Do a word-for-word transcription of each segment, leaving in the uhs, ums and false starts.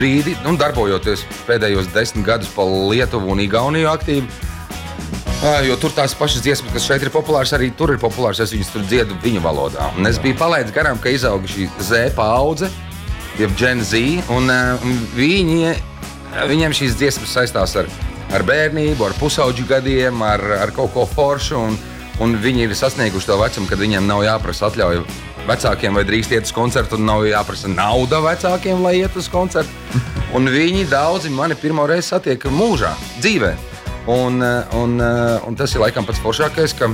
brīdi, nu, darbojoties pēdējos desmit gadus pa Lietuvu un Igauniju aktīvi, jo tur tās pašas dziesmas, kas šeit ir populārs, arī tur ir populārs, es viņas tur dziedu viņu valodā. Un es biju palaidis garām, ka izauga šī Z paudze, jeb Gen Z, un, un viņi, viņiem šīs dziesmas saistās ar, ar bērnību, ar pusauģu gadiem, ar, ar kaut ko foršu, un, un viņi ir sasnieguši to vecumu, kad viņiem nav jāprasa atļauja vecākiem, vai drīkst iet uz koncertu, un nav jāprasa nauda vecākiem, lai iet uz koncertu. Un viņi daudzi mani pirmo reizi satiek mūžā, dzīvē. Un, un, un tas ir laikam pats foršākais, ka,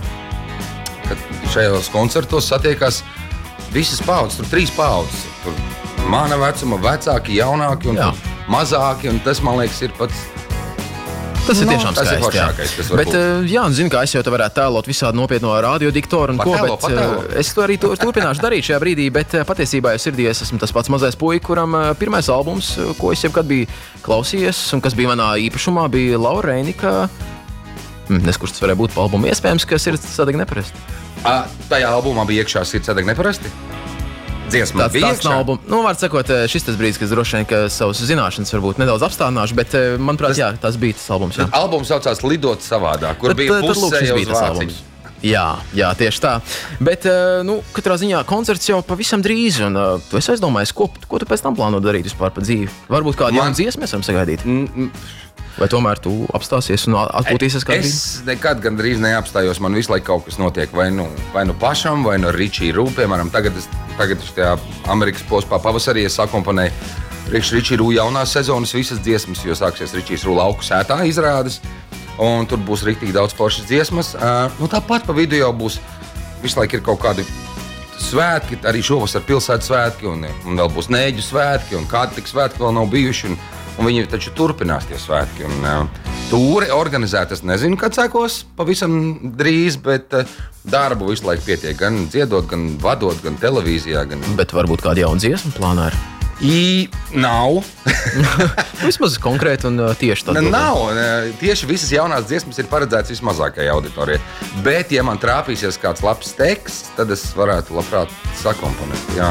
ka šajos koncertos satiekās visas paudzes, tur trīs paudzes. Tur mana vecuma, vecāki, jaunāki un mazāki, un tas, man liekas, ir pats... Tas ir no, tiešām tas skaisti, ir foršākais, jā. Bet, jā, zinu, ka es jau te varētu tēlot visādi nopietno radiodiktoru un patēlo, ko, bet patēlo. Es to arī turpināšu darīt šajā brīdī, bet patiesībā jau sirdī es esmu tas pats mazais puika, kuram pirmais albums, ko es jebkad biju klausījies un kas bija manā īpašumā, bija Laura Reinika. Nes, kurš tas varēja būt pa albumu, iespējams, ka Sirds sadeg neparasti. A, tajā albumā bija iekšā Sirds sadeg neparasti? Dziesma tāds, bija tāds iekšā? Album. Nu, var sakot, šis tas brīdis, kas droši vien, ka savas zināšanas varbūt nedaudz apstādināšu, bet, manuprāt, tas, jā, tas bija tas albums. Jā. Albums saucās Lidot savādāk, kur tad, bija pusēja uz vāciņu. Jā, jā, tieši tā. Bet, nu, katrā ziņā koncerts jau pavisam drīz, un tu esi aizdomājis, ko, ko tu pēc tam plāno darīt vispār pa dzīvi? Varbūt kādu Man... jaunu dziesmu mēs varam sagaidīt? Mm, Vai tomēr tu apstāsies un atpūtīsies kā brīdi? Es nekad gandrīz neapstājos, man visu laiku kaut kas notiek, vai nu, vai nu pašam, vai nu Richie Rū, piemēram, tagad es, tagad es tajā Amerikas pospā pavasarī es sakomponēju priekš Richie Rū jaunās sezonas visas dziesmas, jo sāksies Richie Rū lauku sētā izrādes, un tur būs riktīgi daudz foršas dziesmas. Uh, nu, tāpat pa vidu jau būs, visu laiku ir kaut kādi svētki, arī šovasar pilsētas svētki, un, un vēl būs Nēģu svētki, un kādi tik svētki vēl nav bijuši, un, un viņi taču turpinās tie svētki. Un, uh, tūri organizēt, es nezinu, kad sākos pavisam drīz, bet uh, darbu visu laiku pietiek, gan dziedot, gan vadot, gan televīzijā. Gan... Bet varbūt kāda jauna dziesma plānā ir? I nav. Vismaz konkrēti un uh, tieši tad. Nav. Tieši visas jaunās dziesmas ir paredzētas vismazākajai auditorijai. Bet, ja man trāpīsies kāds labs teksts, tad es varētu labprāt sakomponēt. Jā.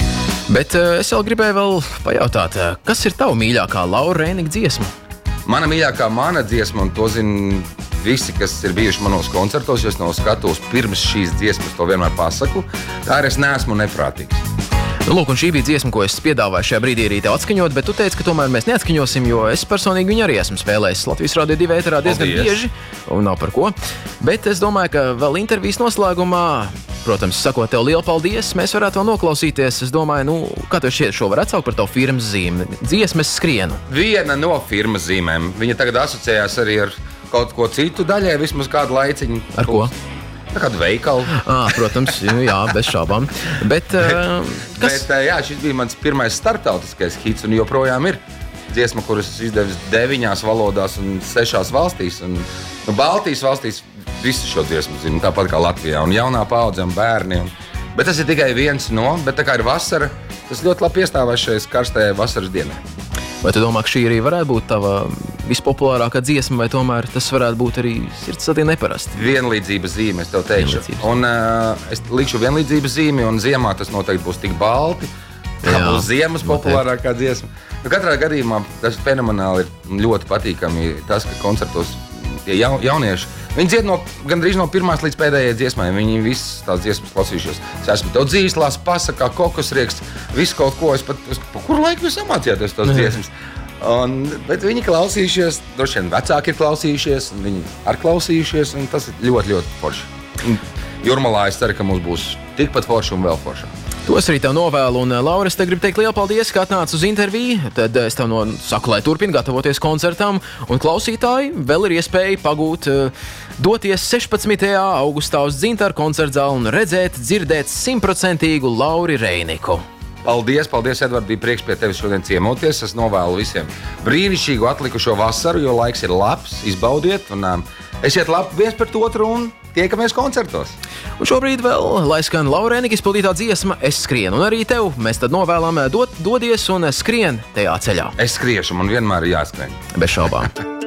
Bet uh, es vēl gribēju vēl pajautāt, uh, kas ir tava mīļākā Laura Reinika dziesma? Mana mīļākā mana dziesma, un to zina visi, kas ir bijuši manos koncertos, jo es no skatos pirms šīs dziesmas to vienmēr pasaku, tā ir es neesmu neprātīgs. Nu, lūk, un šī bija dziesma, ko es piedāvāju šajā brīdī arī tev atskaņot, bet tu teici, ka tomēr mēs neatskaņosim, jo es personīgi viņu arī esmu spēlējis Latvijas Radio divi ēterā diezgan Paldies. bieži, un nav par ko. Bet es domāju, ka vēl intervijas noslēgumā, protams, sakot tev lielu paldies, mēs varētu vēl noklausīties. Es domāju, nu, kā tev šķiet, šo var atsaukt par tavu firmas zīmi? Dziesmas skrienu. Viena no firmas zīmēm. Viņa tagad asociējās arī ar kaut ko citu daļai, vismaz kādu laiciņu. Ar ko? Tā kādu veikalu. À, protams, jā, bez šābām. Bet, uh, kas? Bet, jā, šis bija mans pirmais starptautiskais hits un joprojām ir dziesma, kuras izdevis deviņās valodās un sešās valstīs. Un, nu, Baltijas valstīs visu šo dziesmu zinu, tāpat kā Latvijā. Un jaunā paudze un bērni. Un, bet tas ir tikai viens no, bet tā kā ir vasara, tas ļoti labi piestāvēs šajās karstajā vasaras dienā. Vai tu domā, ka šī arī varētu būt tava vispopulārākā dziesma, vai tomēr tas varētu būt arī Sirds sadeg neparasti? Vienlīdzības zīme, es tev teikšu. Un uh, es likšu vienlīdzības zīmi, un ziemā tas noteikti būs tik balti. Tā Jā, būs ziemas populārākā dziesma. Nu, katrā gadījumā tas fenomenāli ir ļoti patīkami tas, ka koncertos tie ja, jaunieši, viņi dzied no, gandrīz no pirmās līdz pēdējai dziesmai. Viņi visas tās dziesmas klausījušies. Es esmu tev dzīslās, pasakā, kokosrieksts, visu kaut ko. Es pat, es, pa kuru laiku jūs amācījāties tās dziesmas? Un, bet viņi klausījušies, droši vien vecāki ir klausījušies, un viņi ar klausījušies, un tas ir ļoti, ļoti forši. Jūrmalā es ceru, ka mums būs tikpat forši un vēl forši. To es arī tev novēlu, un Laura, es te gribu teikt lielu paldies, ka atnāc uz interviju. Tad es tev no, saku, lai turpini gatavoties koncertam, un klausītāji vēl ir iespēja pagūt, doties sešpadsmitajā augustā uz Dzintaru koncertzāli un redzēt, dzirdēt simtprocentīgu Lauri Reiniku. Paldies, paldies, Edvard, bija prieks pie tevis šodien ciemoties. Es novēlu visiem brīnišķīgu atlikušo vasaru, jo laiks ir labs, izbaudiet, un um, esiet labi viens pret otru un tiekamies koncertos. Un šobrīd vēl, lai skan Laura Reinika izpildītā dziesma Es skrienu, un arī tev mēs tad novēlam dot, dodies un skrien tajā ceļā. Es skriešu, man vienmēr ir jāskrien. Bez šaubām.